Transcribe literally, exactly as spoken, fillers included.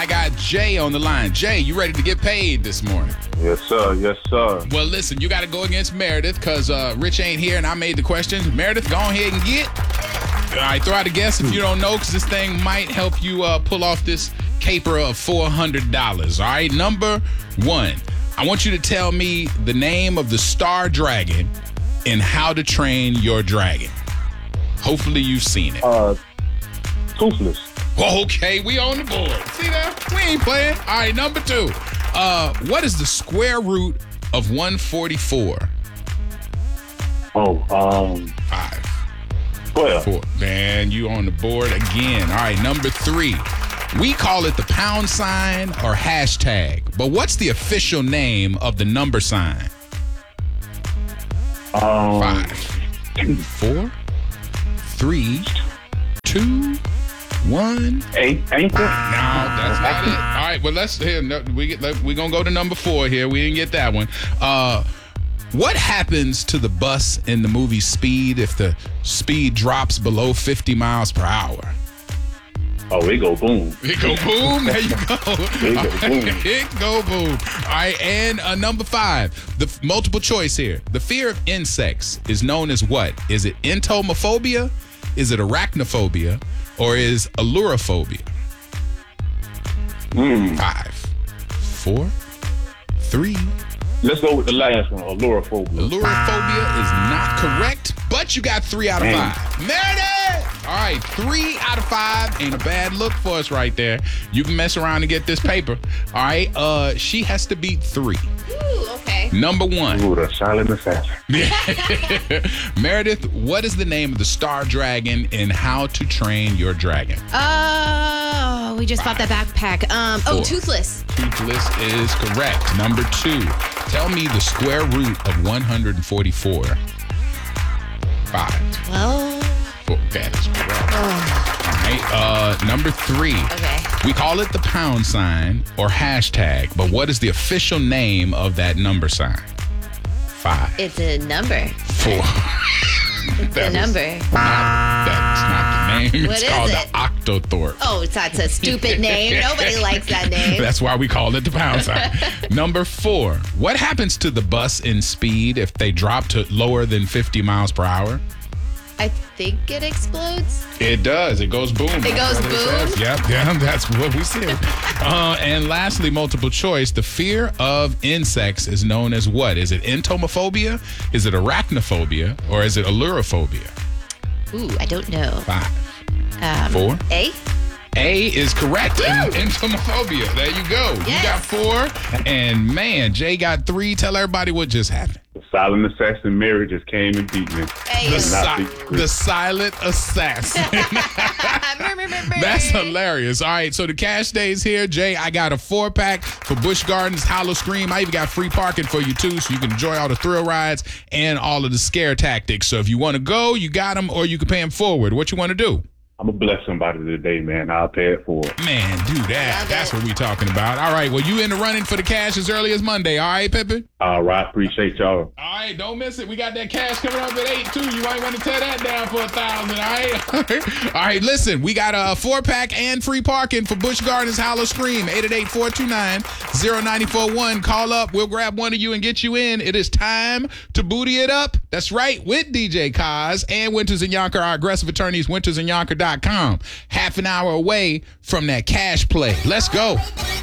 I got Jay on the line. Jay, you ready to get paid this morning? Yes, sir. Yes, sir. Well, listen, you got to go against Meredith because uh, Rich ain't here and I made the questions. Meredith, go ahead and get. All right, throw out a guess if you don't know because this thing might help you uh, pull off this caper of four hundred dollars. All right, number one. I want you to tell me the name of the star dragon in How to Train Your Dragon. Hopefully you've seen it. Uh, Toothless. Okay, we on the board. See that? We ain't playing. All right, number two. Uh, what is the square root of one forty-four? Oh, um, Five. twelve. Four. Man, you on the board again. All right, number three. We call it the pound sign or hashtag, but what's the official name of the number sign? Um, Five. Four. Three. Two. One. Eight. Ain't No, that? that's not it. All right, well, let's here. No, we get, let, we're going to go to number four here. We didn't get that one. Uh, what happens to the bus in the movie Speed if the speed drops below fifty miles per hour? Oh, it go boom. It go boom. There you go. It go boom. It go boom. All right, and uh, number five, the f- multiple choice here. The fear of insects is known as what? Is it entomophobia? Is it arachnophobia? Or is allurophobia? Mm. Five, four, three. Let's go with the last one, allurophobia. Allurophobia is not correct, but you got three out of Dang. five. Meredith! All right, three out of five. Ain't a bad look for us right there. You can mess around and get this paper. All right, uh, she has to beat three. Ooh, okay. Number one. Ooh, the silent assassin. Meredith, what is the name of the star dragon in How to Train Your Dragon? Oh, we just bought that backpack. Um, oh, Four. Toothless. Toothless is correct. Number two, tell me the square root of one hundred forty-four. Five. Well, Four. That is correct. oh, All right. Uh, number three. okay. We call it the pound sign or hashtag, but what is the official name of that number sign? Five. It's a number. Four. It's a number. Not, that's not the name. What it's is called it? the octothorpe. Oh, that's a stupid name. Nobody likes that name. That's why we call it the pound sign. Number four. What happens to the bus in Speed if they drop to lower than fifty miles per hour? I think it explodes. It does. It goes boom. It goes boom? Yep, yeah, that's what we said. uh, and lastly, multiple choice. The fear of insects is known as what? Is it entomophobia? Is it arachnophobia? Or is it allurophobia? Ooh, I don't know. Five. Um, Four. A? A is correct. Woo! En- Entomophobia. There you go. You Yes. got four. And man, Jay got three. Tell everybody what just happened. The silent assassin Mary just came and beat me. Hey. The, Not si- secret. the silent assassin. That's hilarious. All right, so the cash stays here. Jay, I got a four pack for Busch Gardens Hollow Scream. I even got free parking for you too, so you can enjoy all the thrill rides and all of the scare tactics. So if you want to go, you got them, or you can pay them forward. What you want to do? I'm going to bless somebody today, man. I'll pay it forward. Man, do that. Love That's it. what we talking about. All right, well, you in the running for the cash as early as Monday. All right, Pippin? All right. Appreciate y'all. All right, don't miss it. We got that cash coming up at eight too. You might want to tear that down for a thousand. All right. All right. Listen, we got a four pack and free parking for Busch Gardens Hollow Scream. eight eight eight, four two nine, zero nine four one. Call up. We'll grab one of you and get you in. It is time to booty it up. That's right, with D J Kaz and Winters and Yonker, our aggressive attorneys, winters and yonker dot com. Half an hour away from that cash play. Let's go.